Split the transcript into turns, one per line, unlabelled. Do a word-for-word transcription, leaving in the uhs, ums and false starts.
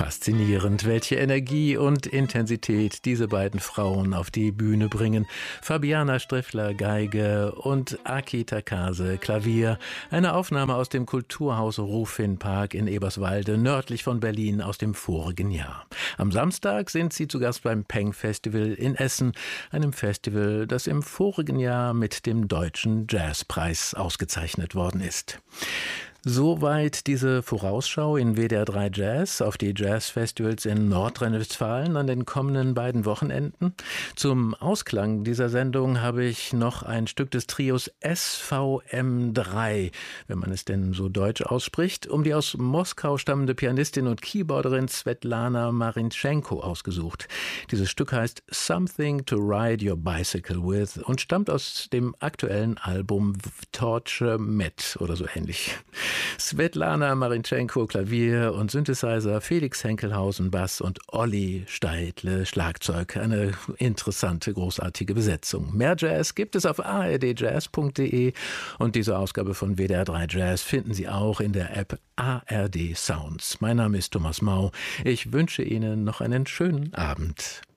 Faszinierend, welche Energie und Intensität diese beiden Frauen auf die Bühne bringen. Fabiana Striffler, Geige und Aki Takase, Klavier. Eine Aufnahme aus dem Kulturhaus Rufin-Park in Eberswalde, nördlich von Berlin aus dem vorigen Jahr. Am Samstag sind sie zu Gast beim Peng Festival in Essen, einem Festival, das im vorigen Jahr mit dem Deutschen Jazzpreis ausgezeichnet worden ist. Soweit diese Vorausschau in W D R drei Jazz auf die Jazzfestivals in Nordrhein-Westfalen an den kommenden beiden Wochenenden. Zum Ausklang dieser Sendung habe ich noch ein Stück des Trios S V M drei, wenn man es denn so deutsch ausspricht, um die aus Moskau stammende Pianistin und Keyboarderin Svetlana Marinschenko ausgesucht. Dieses Stück heißt Something to Ride Your Bicycle With und stammt aus dem aktuellen Album Torture Met oder so ähnlich. Svetlana Marinschenko, Klavier und Synthesizer, Felix Henkelhausen, Bass und Olli Steidle, Schlagzeug. Eine interessante, großartige Besetzung. Mehr Jazz gibt es auf a r d jazz punkt d e und diese Ausgabe von W D R drei Jazz finden Sie auch in der App A R D Sounds. Mein Name ist Thomas Mau. Ich wünsche Ihnen noch einen schönen Abend.